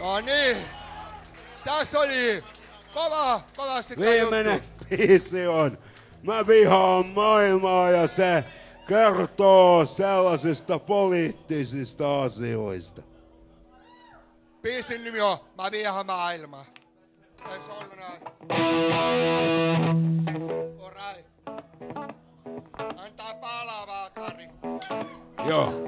No niin. Tässä oli kovasti Viimeinen biisi on Mä vihaan maailmaa ja se kertoo sellaisista poliittisista asioista. Biisin nimi on Mä vihaan maailmaa. Ei se ollut näin. Alright. Antaa palaa vaan, Kari. Joo.